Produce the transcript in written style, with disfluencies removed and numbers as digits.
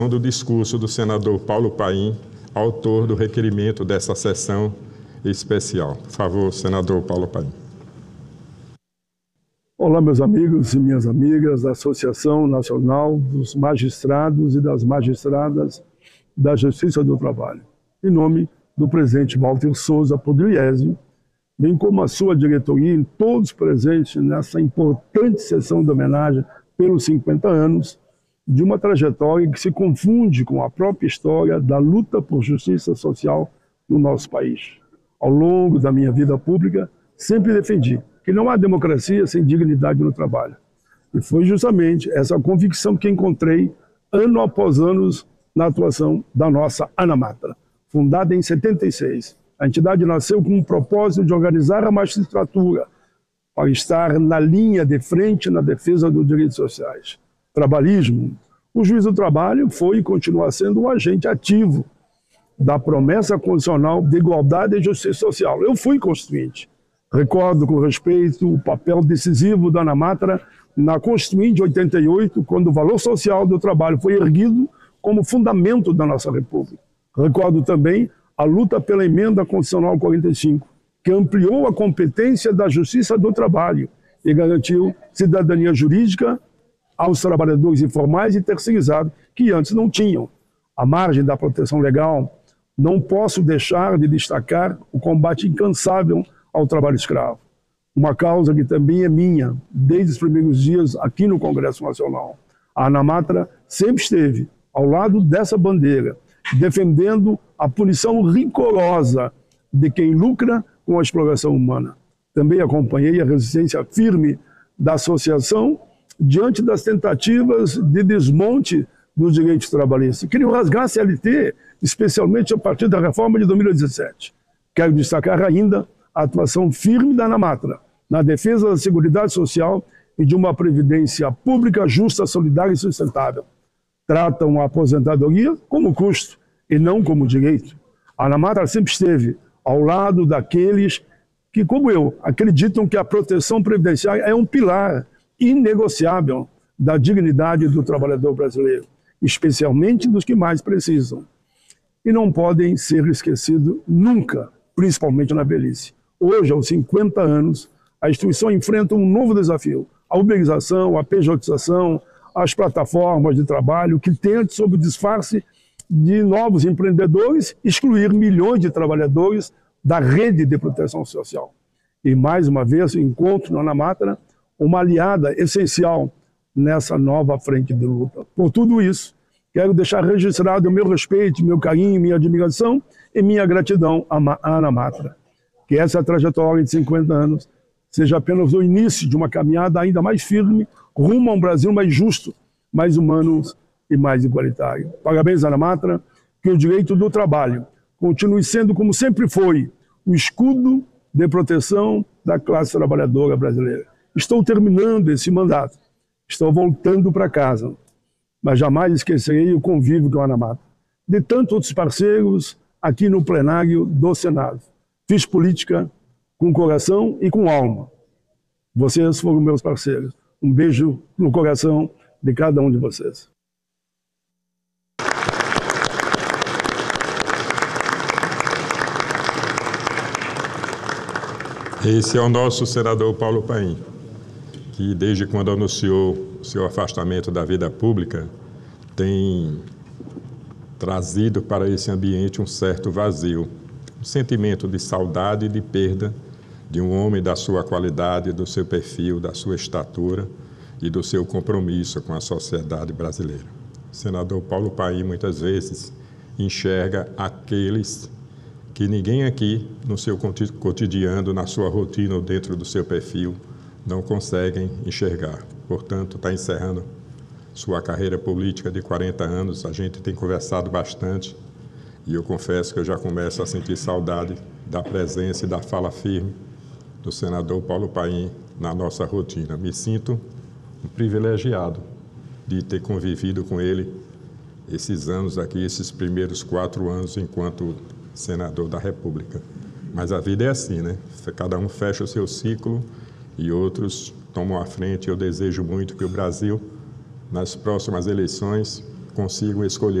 do discurso do senador Paulo Paim, autor do requerimento dessa sessão especial. Por favor, senador Paulo Paim. Olá, meus amigos e minhas amigas da Associação Nacional dos Magistrados e das Magistradas da Justiça do Trabalho. Em nome do presidente Walter Souza Pugliese, bem como a sua diretoria e todos presentes nessa importante sessão de homenagem pelos 50 anos de uma trajetória que se confunde com a própria história da luta por justiça social no nosso país. Ao longo da minha vida pública, sempre defendi que não há democracia sem dignidade no trabalho. E foi justamente essa convicção que encontrei ano após ano na atuação da nossa ANAMATRA. Fundada em 76, a entidade nasceu com o propósito de organizar a magistratura para estar na linha de frente na defesa dos direitos sociais. Trabalhismo. O juiz do trabalho foi e continua sendo um agente ativo da promessa constitucional de igualdade e justiça social. Eu fui constituinte. Recordo com respeito o papel decisivo da ANAMATRA na Constituinte de 88, quando o valor social do trabalho foi erguido como fundamento da nossa República. Recordo também a luta pela emenda constitucional 45, que ampliou a competência da Justiça do Trabalho e garantiu cidadania jurídica aos trabalhadores informais e terceirizados que antes não tinham. À margem da proteção legal, não posso deixar de destacar o combate incansável ao trabalho escravo. Uma causa que também é minha, desde os primeiros dias aqui no Congresso Nacional. A ANAMATRA sempre esteve ao lado dessa bandeira, defendendo a punição rigorosa de quem lucra com a exploração humana. Também acompanhei a resistência firme da associação diante das tentativas de desmonte dos direitos trabalhistas. Queriam rasgar a CLT, especialmente a partir da reforma de 2017. Quero destacar ainda a atuação firme da ANAMATRA na defesa da seguridade social e de uma previdência pública justa, solidária e sustentável. Tratam a aposentadoria como custo e não como direito. A ANAMATRA sempre esteve ao lado daqueles que, como eu, acreditam que a proteção previdenciária é um pilar inegociável da dignidade do trabalhador brasileiro, especialmente dos que mais precisam. E não podem ser esquecidos nunca, principalmente na velhice. Hoje, aos 50 anos, a instituição enfrenta um novo desafio: a uberização, a pejotização, as plataformas de trabalho que tentam, sob o disfarce de novos empreendedores, excluir milhões de trabalhadores da rede de proteção social. E, mais uma vez, encontro na ANAMATRA uma aliada essencial nessa nova frente de luta. Por tudo isso, quero deixar registrado o meu respeito, meu carinho, minha admiração e minha gratidão à ANAMATRA. Que essa trajetória de 50 anos seja apenas o início de uma caminhada ainda mais firme rumo a um Brasil mais justo, mais humano e mais igualitário. Parabéns, ANAMATRA, que o direito do trabalho continue sendo, como sempre foi, o escudo de proteção da classe trabalhadora brasileira. Estou terminando esse mandato, estou voltando para casa, mas jamais esquecerei o convívio com a ANAMATRA, de tantos outros parceiros aqui no plenário do Senado. Fiz política com coração e com alma. Vocês foram meus parceiros. Um beijo no coração de cada um de vocês. Esse é o nosso senador Paulo Paim, que desde quando anunciou o seu afastamento da vida pública, tem trazido para esse ambiente um certo vazio, um sentimento de saudade e de perda de um homem da sua qualidade, do seu perfil, da sua estatura e do seu compromisso com a sociedade brasileira. O senador Paulo Paim muitas vezes enxerga aqueles que ninguém aqui, no seu cotidiano, na sua rotina ou dentro do seu perfil, não conseguem enxergar. Portanto, está encerrando sua carreira política de 40 anos. A gente tem conversado bastante e eu confesso que eu já começo a sentir saudade da presença e da fala firme do senador Paulo Paim na nossa rotina. Me sinto um privilegiado de ter convivido com ele esses anos aqui, esses primeiros 4 anos enquanto senador da República. Mas a vida é assim, né? Cada um fecha o seu ciclo e outros tomam a frente. Eu desejo muito que o Brasil, nas próximas eleições, consigam escolher